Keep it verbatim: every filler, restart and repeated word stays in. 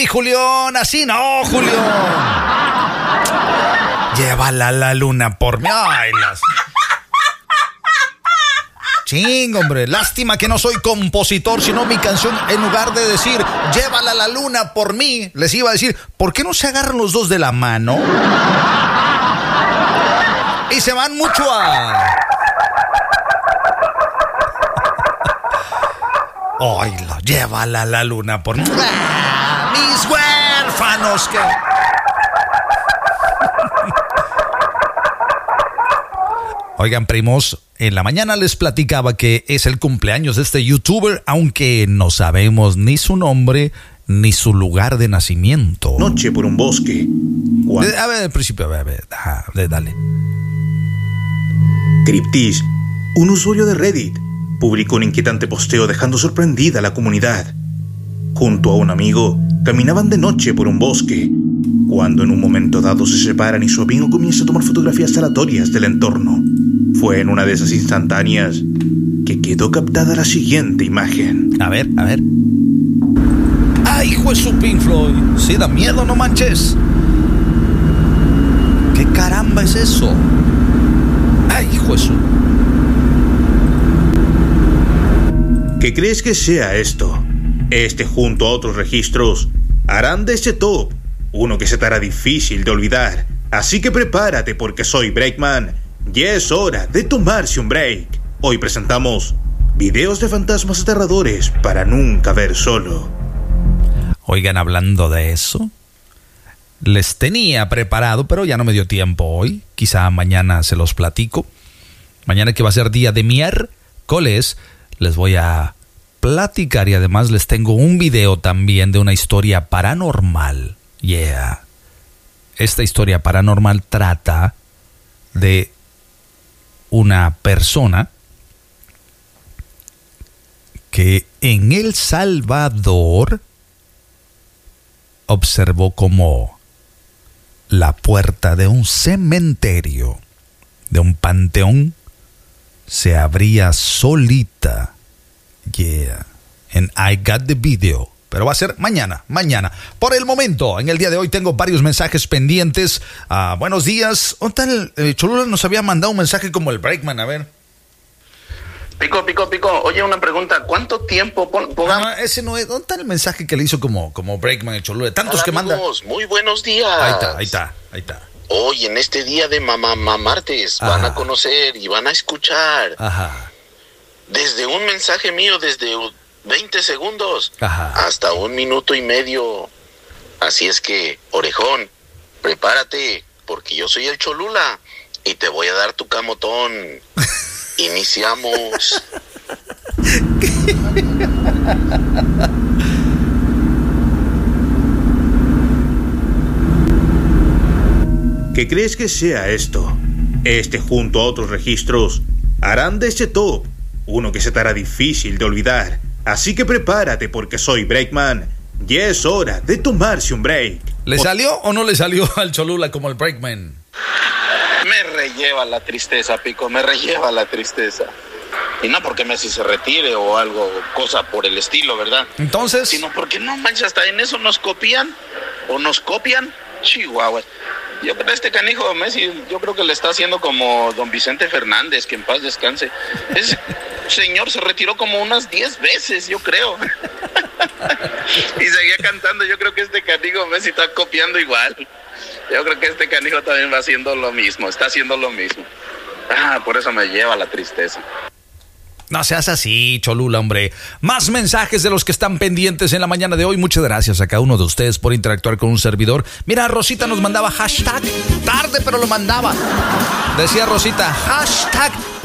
mi Julián, así no, Julián. Llévala a la luna por mí. Ay, las... Ching, hombre, lástima que no soy compositor, sino mi canción, en lugar de decir, llévala a la luna por mí, les iba a decir, ¿por qué no se agarran los dos de la mano? Y se van mucho a... Oílo, llévala a la luna por mí. ¡Ah, mis huérfanos que... Oigan, primos, en la mañana les platicaba que es el cumpleaños de este youtuber, aunque no sabemos ni su nombre ni su lugar de nacimiento. Noche por un bosque. De, a ver, al principio, a ver, a ver, a ver, dale. Cryptis, un usuario de Reddit, publicó un inquietante posteo dejando sorprendida a la comunidad. Junto a un amigo, caminaban de noche por un bosque, cuando en un momento dado se separan y su amigo comienza a tomar fotografías aleatorias del entorno. Fue en una de esas instantáneas que quedó captada la siguiente imagen. A ver, a ver. ¡Ay, hijo de su Pink Floyd! Sí, da miedo, no manches. ¿Qué caramba es eso? ¡Ay, hijo de su... ¿Qué crees que sea esto? Este, junto a otros registros, harán de este top uno que se te hará difícil de olvidar. Así que prepárate, porque soy Breakman. Ya es hora de tomarse un break. Hoy presentamos videos de fantasmas aterradores para nunca ver solo. Oigan, hablando de eso, les tenía preparado, pero ya no me dio tiempo hoy. Quizá mañana se los platico. Mañana, que va a ser día de miércoles, les voy a platicar, y además les tengo un video también de una historia paranormal. Yeah. Esta historia paranormal trata de una persona que en El Salvador observó cómo la puerta de un cementerio, de un panteón, se abría solita. Yeah. And I got the video. Pero va a ser mañana, mañana. Por el momento, en el día de hoy tengo varios mensajes pendientes. Uh, buenos días. ¿Dónde está el, eh, Cholula nos había mandado un mensaje como el Breakman? A ver. Pico, pico, pico. Oye, una pregunta. ¿Cuánto tiempo? Pon, pongan... Ah, ese no es. ¿Dónde está el mensaje que le hizo como, como Breakman el Cholula? Tantos Hola, que manda. Amigos, muy buenos días. Ahí está, ahí está, ahí está. Hoy, en este día de mamá, mamá martes, Ajá. van a conocer y van a escuchar. Ajá. Desde un mensaje mío, desde veinte segundos Ajá. hasta un minuto y medio. Así es que, orejón, prepárate, porque yo soy el Cholula y te voy a dar tu camotón. Iniciamos. ¿Qué crees que sea esto? Este, junto a otros registros, harán de este top uno que se te hará difícil de olvidar. Así que prepárate, porque soy Breakman. Ya es hora de tomarse un break. ¿Le salió o no le salió al Cholula como el Breakman? Me relleva la tristeza, Pico, me relleva la tristeza. Y no porque Messi se retire o algo, cosa por el estilo, ¿verdad? Entonces... Sino porque no manches, hasta en eso nos copian, o nos copian, Chihuahua. Yo creo que este canijo Messi, yo creo que le está haciendo como don Vicente Fernández, que en paz descanse. Ese señor se retiró como unas diez veces, yo creo. Y seguía cantando. Yo creo que este canijo Messi está copiando igual. Yo creo que este canijo también va haciendo lo mismo, está haciendo lo mismo. Ah, por eso me lleva la tristeza. No seas así, Cholula, hombre. Más mensajes de los que están pendientes en la mañana de hoy. Muchas gracias a cada uno de ustedes por interactuar con un servidor. Mira, Rosita nos mandaba hashtag tarde, pero lo mandaba. Decía Rosita, hashtag